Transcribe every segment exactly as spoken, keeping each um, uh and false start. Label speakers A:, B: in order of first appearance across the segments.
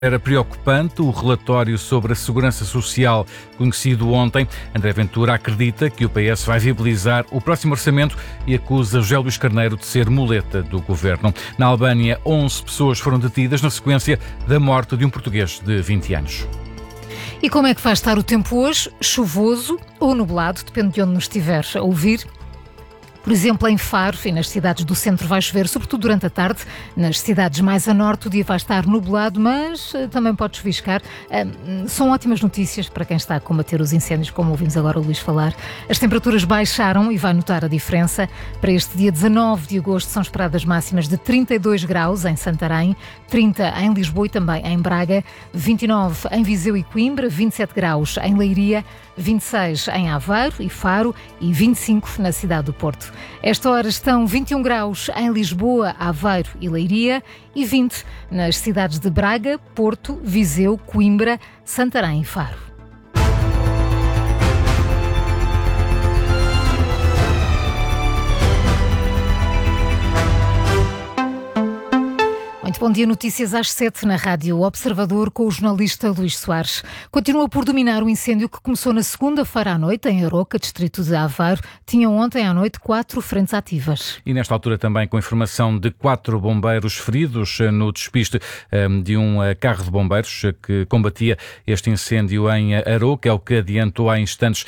A: Era preocupante o relatório sobre a segurança social conhecido ontem. André Ventura acredita que o P S vai viabilizar o próximo orçamento e acusa José Luís Carneiro de ser muleta do governo. Na Albânia, onze pessoas foram detidas na sequência da morte de um português de vinte anos.
B: E como é que vai estar o tempo hoje? Chuvoso ou nublado, depende de onde nos estiver a ouvir. Por exemplo, em Faro e nas cidades do centro vai chover, sobretudo durante a tarde. Nas cidades mais a norte o dia vai estar nublado, mas uh, também pode chuviscar. Uh, são ótimas notícias para quem está a combater os incêndios, como ouvimos agora o Luís falar. As temperaturas baixaram e vai notar a diferença. Para este dia dezanove de agosto são esperadas máximas de trinta e dois graus em Santarém, trinta em Lisboa e também em Braga, vinte e nove em Viseu e Coimbra, vinte e sete graus em Leiria, vinte e seis em Aveiro e Faro e vinte e cinco na cidade do Porto. Esta hora estão vinte e um graus em Lisboa, Aveiro e Leiria e vinte nas cidades de Braga, Porto, Viseu, Coimbra, Santarém e Faro. Muito bom dia, notícias às sete na Rádio Observador com o jornalista Luís Soares. Continua por dominar o incêndio que começou na segunda-feira à noite em Aroca, distrito de Aveiro. Tinham ontem à noite quatro frentes ativas.
A: E nesta altura também com informação de quatro bombeiros feridos no despiste de um carro de bombeiros que combatia este incêndio em Aroca, é o que adiantou há instantes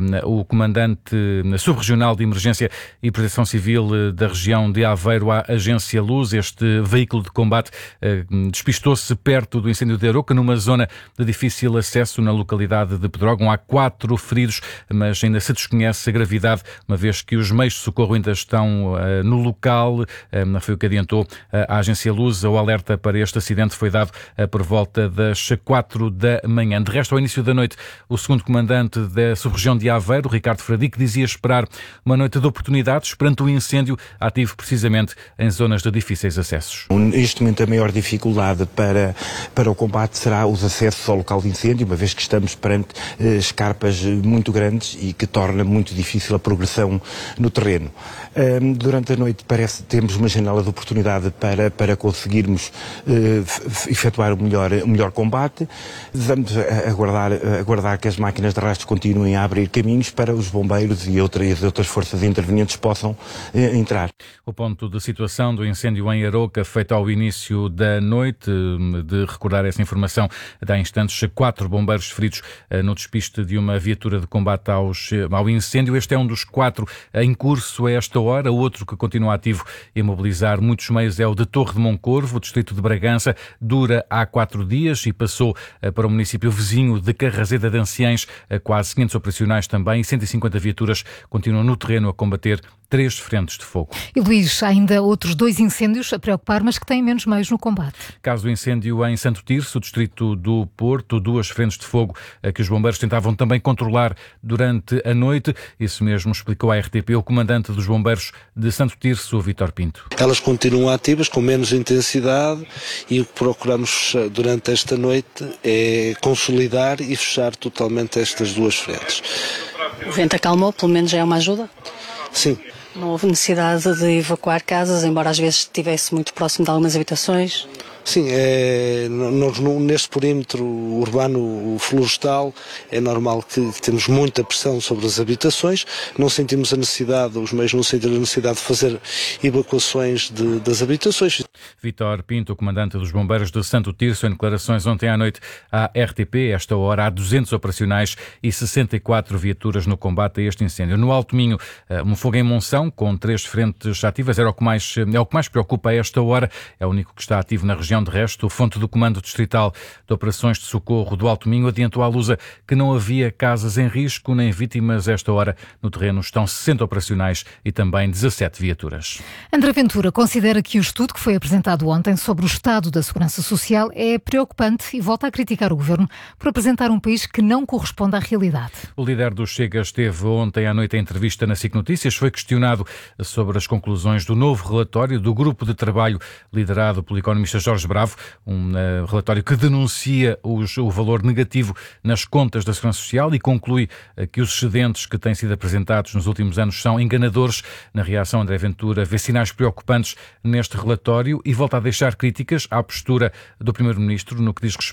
A: o comandante subregional de Emergência e Proteção Civil da região de Aveiro à Agência Luz. Este veículo de combate despistou-se perto do incêndio de Aroca, numa zona de difícil acesso na localidade de Pedrógão. Há quatro feridos, mas ainda se desconhece a gravidade, uma vez que os meios de socorro ainda estão uh, no local. Uh, foi o que adiantou uh, a Agência Luz. O alerta para este acidente foi dado uh, por volta das quatro da manhã. De resto, ao início da noite, o segundo comandante da sub-região de Aveiro, Ricardo Fradique, dizia esperar uma noite de oportunidades perante o incêndio ativo precisamente em zonas de difíceis acessos.
C: Neste momento a maior dificuldade para, para o combate será os acessos ao local de incêndio, uma vez que estamos perante eh, escarpas muito grandes e que torna muito difícil a progressão no terreno. Um, durante a noite parece que temos uma janela de oportunidade para, para conseguirmos uh, efetuar o melhor, o melhor combate. Vamos aguardar, aguardar que as máquinas de rastro continuem a abrir caminhos para os bombeiros e outras, outras forças intervenientes possam uh, entrar.
A: O ponto de situação do incêndio em Aroca, feito ao início da noite, de recordar essa informação, há instantes, quatro bombeiros feridos uh, no despiste de uma viatura de combate aos, ao incêndio. Este é um dos quatro em curso a esta hora. Outro que continua ativo e a mobilizar muitos meios é o de Torre de Moncorvo, o distrito de Bragança. Dura há quatro dias e passou para o município vizinho de Carraseda de Anciães. Quase quinhentos operacionais também e cento e cinquenta viaturas continuam no terreno a combater três frentes de fogo.
B: E Luís, há ainda outros dois incêndios a preocupar, mas que têm menos meios no combate.
A: Caso do incêndio em Santo Tirso, distrito do Porto, duas frentes de fogo que os bombeiros tentavam também controlar durante a noite. Isso mesmo explicou à R T P o comandante dos bombeiros de Santo Tirso, Vítor Pinto.
D: Elas continuam ativas, com menos intensidade, e o que procuramos durante esta noite é consolidar e fechar totalmente estas duas frentes.
E: O vento acalmou, pelo menos já é uma ajuda?
D: Sim.
E: Não houve necessidade de evacuar casas, embora às vezes estivesse muito próximo de algumas habitações?
D: Sim, é, nós, neste perímetro urbano florestal é normal que, que temos muita pressão sobre as habitações, não sentimos a necessidade, os meios não sentiram a necessidade de fazer evacuações de, das habitações.
A: Vítor Pinto, o comandante dos bombeiros de Santo Tirso, em declarações ontem à noite à R T P. Esta hora há duzentos operacionais e sessenta e quatro viaturas no combate a este incêndio. No Alto Minho, um fogo em Monção, com três frentes ativas, era o que mais, é o que mais preocupa a esta hora. É o único que está ativo na região. De resto, o fonte do Comando Distrital de Operações de Socorro do Alto Minho adiantou à Lusa que não havia casas em risco nem vítimas. Esta hora no terreno estão sessenta operacionais e também dezassete viaturas.
B: André Ventura considera que o estudo que foi apresentado ontem sobre o estado da segurança social é preocupante e volta a criticar o governo por apresentar um país que não corresponde à realidade.
A: O líder do Chega esteve ontem à noite em entrevista na S I C Notícias. Foi questionado sobre as conclusões do novo relatório do grupo de trabalho liderado pelo economista Jorge Mais Bravo, um uh, relatório que denuncia os, o valor negativo nas contas da Segurança Social e conclui uh, que os excedentes que têm sido apresentados nos últimos anos são enganadores. Na reação, André Ventura vê sinais preocupantes neste relatório e volta a deixar críticas à postura do Primeiro-Ministro no que diz respeito